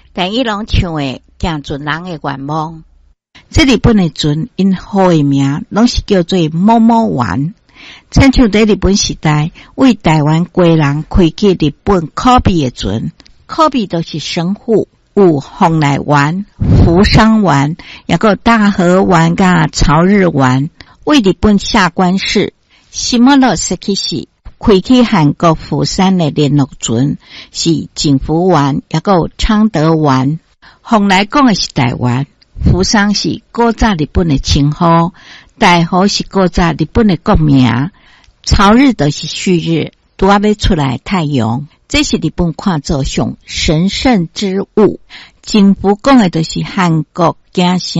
但伊拢唱的行船人的愿望。这日本的船因号的名拢是叫做某某丸。亲像在日本时代为台湾国人开启日本可比的船，可比都是神户，有蓬莱湾、福山湾，也有大和湾甲朝日湾。为日本下关市下関市开启韩国釜山的联络船是景福湾，也有昌德湾。蓬莱讲的是台湾，福山是古早日本的称呼，大和是古早日本的国名，朝日就是旭日，拄要出来太阳，这是日本看作上神圣之物。景福讲的就是韩国行